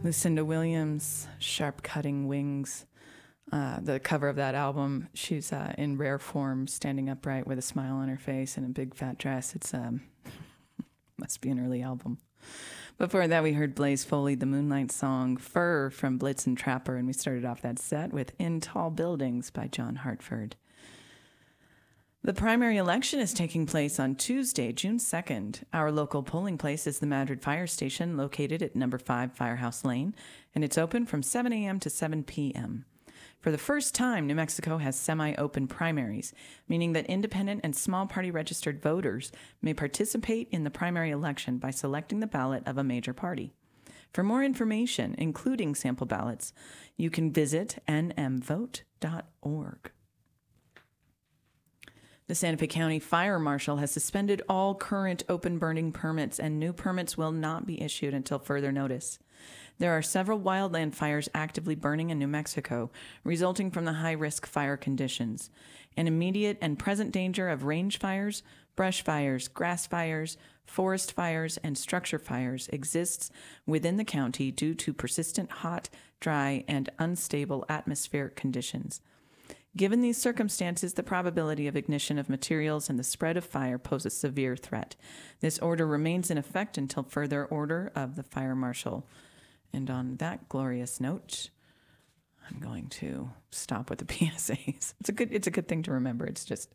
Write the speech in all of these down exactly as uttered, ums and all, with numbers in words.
Lucinda Williams, Sharp Cutting Wings. Uh, the cover of that album, she's uh, in rare form, standing upright with a smile on her face and a big fat dress. It's um, must be an early album. Before that, we heard Blaze Foley, the Moonlight song Fur from Blitz and Trapper, and we started off that set with In Tall Buildings by John Hartford. The primary election is taking place on Tuesday, June second. Our local polling place is the Madrid Fire Station, located at number five Firehouse Lane, and it's open from seven a.m. to seven p.m. For the first time, New Mexico has semi-open primaries, meaning that independent and small party registered voters may participate in the primary election by selecting the ballot of a major party. For more information, including sample ballots, you can visit n m vote dot org. The Santa Fe County Fire Marshal has suspended all current open burning permits, and new permits will not be issued until further notice. There are several wildland fires actively burning in New Mexico, resulting from the high-risk fire conditions. An immediate and present danger of range fires, brush fires, grass fires, forest fires, and structure fires exists within the county due to persistent hot, dry, and unstable atmospheric conditions. Given these circumstances, the probability of ignition of materials and the spread of fire pose a severe threat. This order remains in effect until further order of the fire marshal. And on that glorious note, I'm going to stop with the P S As. It's a good, it's a good thing to remember. It's just,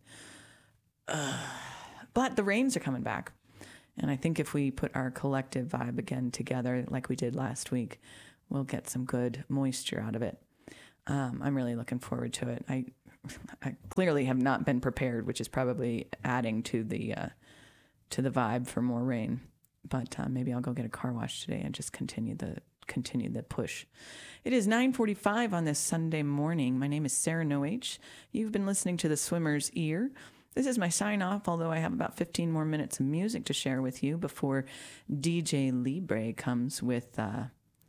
uh, but the rains are coming back. And I think if we put our collective vibe again together, like we did last week, we'll get some good moisture out of it. Um, I'm really looking forward to it. I, I clearly have not been prepared, which is probably adding to the, uh, to the vibe for more rain. But uh, maybe I'll go get a car wash today and just continue the continue the push. It is nine forty-five on this Sunday morning. My name is Sarah Noach. You've been listening to The Swimmer's Ear. This is my sign off, although I have about fifteen more minutes of music to share with you before D J Libre comes with, uh,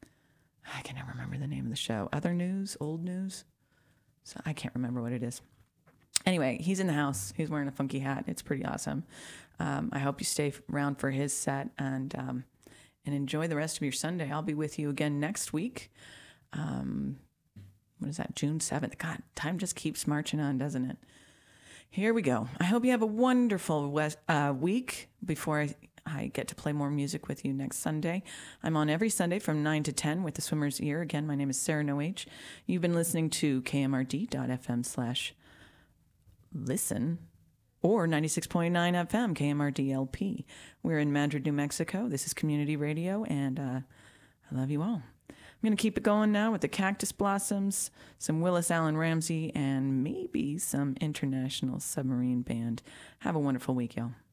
I can never remember the name of the show. Other News? Old News? So I can't remember what it is. Anyway, he's in the house. He's wearing a funky hat. It's pretty awesome. Um, I hope you stay around for his set and um, and enjoy the rest of your Sunday. I'll be with you again next week. Um, what is that? June seventh. God, time just keeps marching on, doesn't it? Here we go. I hope you have a wonderful west, uh, week before I, I get to play more music with you next Sunday. I'm on every Sunday from nine to ten with The Swimmer's Ear. Again, my name is Sarah Noach. You've been listening to K M R D dot F M slash listen or ninety-six point nine F M K M R D L P. We're in Madrid, New Mexico. This is community radio, and uh, I love you all. I'm going to keep it going now with the Cactus Blossoms, some Willis Allen Ramsey, and maybe some International Submarine Band. Have a wonderful week, y'all.